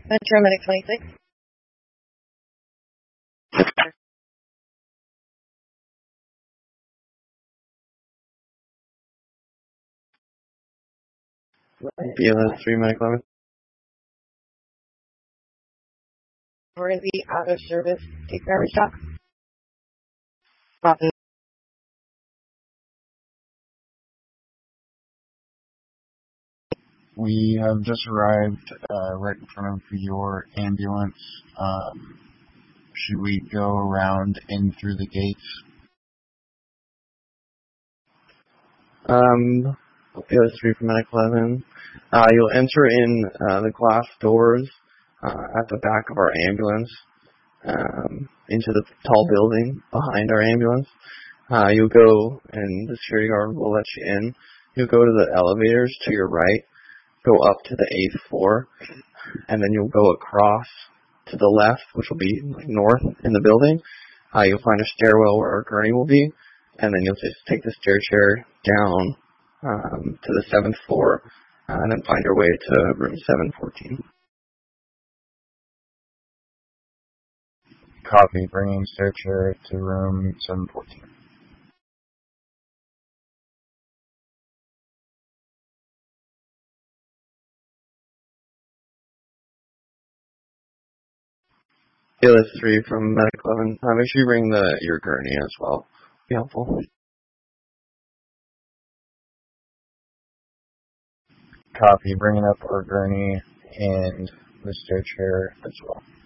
Paramedic 26. BLS 3 Medic 11. We're in the out of service take garbage truck. Copy. We have just arrived right in front of your ambulance. Should we go around in through the gates? BLS 3 from Medic 11. You'll enter in the glass doors at the back of our ambulance into the tall building behind our ambulance. You'll go, and the security guard will let you in. You'll go to the elevators to your right, go up to the 8th floor, and then you'll go across to the left, which will be north in the building. You'll find a stairwell where our gurney will be, and then you'll just take the stair chair down to the 7th floor, and then find your way to room 714. Copy. Bringing stair chair to room 714. BLS 3 from Medic 11. Make sure you bring your gurney as well. Be helpful. Copy. Bringing up our gurney and the stair chair as well.